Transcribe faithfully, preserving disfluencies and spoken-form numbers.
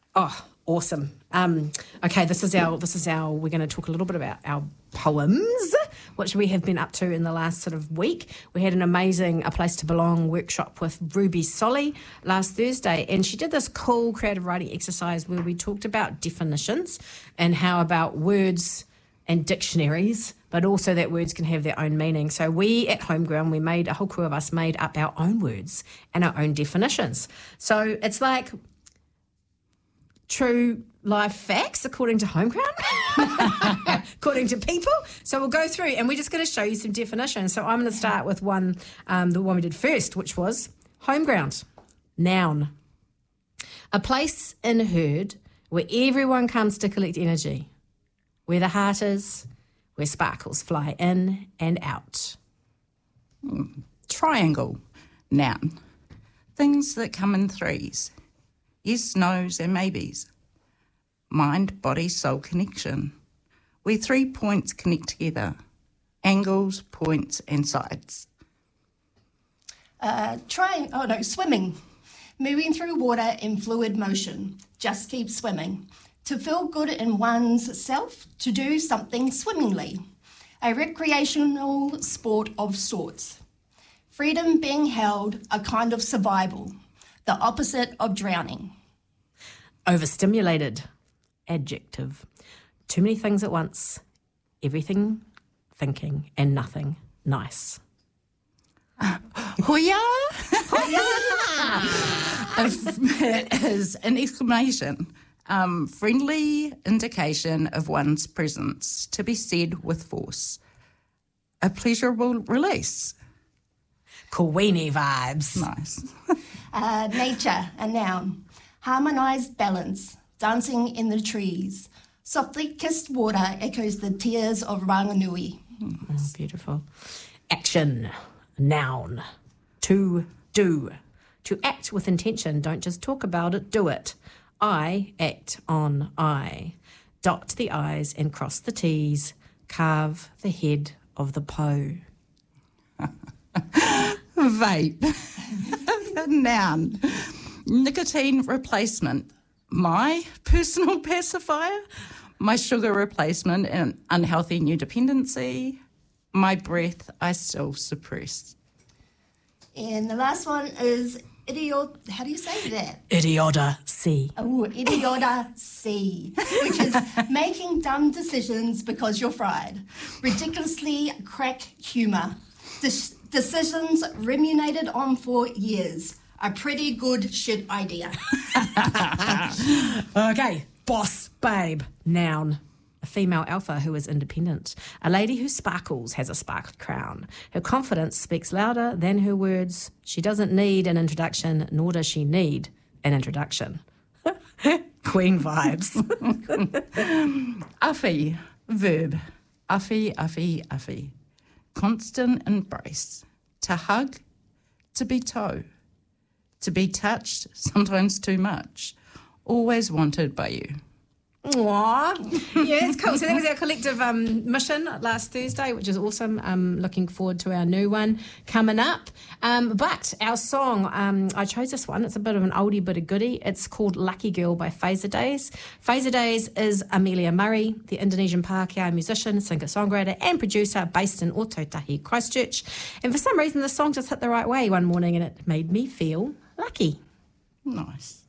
Oh, awesome. Um, okay, this is our, this is our, we're going to talk a little bit about our poems, which we have been up to in the last sort of week. We had an amazing A Place to Belong workshop with Ruby Solly last Thursday, and she did this cool creative writing exercise where we talked about definitions and how about words and dictionaries, but also that words can have their own meaning. So we at Homeground, we made, a whole crew of us made up our own words and our own definitions. So it's like true life facts according to Homeground, according to people. So we'll go through and we're just going to show you some definitions. So I'm going to start with one, um, the one we did first, which was Homeground. Noun. A place in a herd where everyone comes to collect energy, where the heart is, where sparkles fly in and out. Mm. Triangle. Noun. Things that come in threes. Yes, no's and maybes. Mind, body, soul connection. Where three points connect together. Angles, points and sides. Uh, try, oh no, swimming. Moving through water in fluid motion. Just keep swimming. To feel good in one's self, to do something swimmingly. A recreational sport of sorts. Freedom being held, a kind of survival. The opposite of drowning. Overstimulated. Adjective. Too many things at once. Everything thinking and nothing nice. Uh, Hoya! Is an exclamation. Um, friendly indication of one's presence, to be said with force. A pleasurable release. Queenie vibes. Nice. uh, nature, a noun. Harmonised balance, dancing in the trees. Softly kissed water echoes the tears of Ranganui. Oh, beautiful. Action, noun. To do. To act with intention. Don't just talk about it, do it. I act on I. Dot the I's and cross the T's. Carve the head of the Poe. Vape. Noun. Nicotine replacement. My personal pacifier. My sugar replacement and unhealthy new dependency. My breath I still suppress. And the last one is idiot. How do you say that? Idiocy. Oh, idiocy, which is making dumb decisions because you're fried. Ridiculously crack humour. Dis- decisions ruminated on for years. A pretty good shit idea. Okay, boss babe. Noun. A female alpha who is independent. A lady who sparkles, has a sparkly crown. Her confidence speaks louder than her words. She doesn't need an introduction, nor does she need an introduction. Queen vibes. Uffy, verb. Uffy, uffy, uffy. Constant embrace. To hug, to be toe. To be touched, sometimes too much. Always wanted by you. Aww. Yeah, it's cool. So that was our collective um, mission last Thursday, which is awesome. Um, looking forward to our new one coming up. Um, but our song, um, I chose this one. It's a bit of an oldie but a goodie. It's called Lucky Girl by Phaser Days. Phaser Days is Amelia Murray, the Indonesian Pākehā musician, singer-songwriter and producer based in Ōtautahi, Christchurch. And for some reason, the song just hit the right way one morning and it made me feel lucky. Nice.